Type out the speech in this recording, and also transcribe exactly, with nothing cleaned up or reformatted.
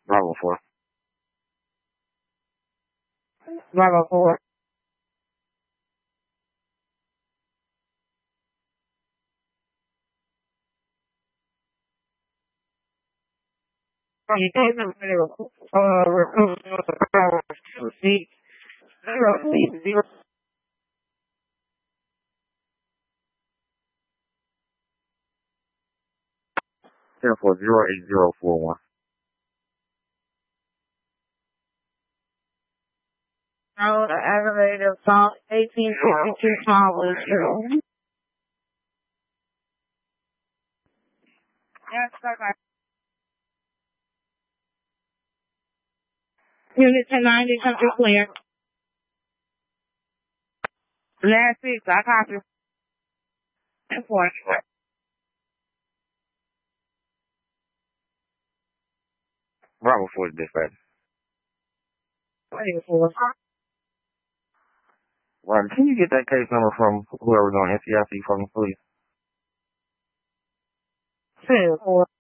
Bravo four. Bravo four. You take them for the uh, recruit see zero see zero. Ten four zero eight zero four one. No, the aggravated assault eighteen forty-two small zero. Yes, okay. Unit ten ninety, country clear. Last six, I copy. ten four. Bravo four is dispatch. twenty-four. Right, can you get that case number from whoever's on N C I C for me, please? ten four.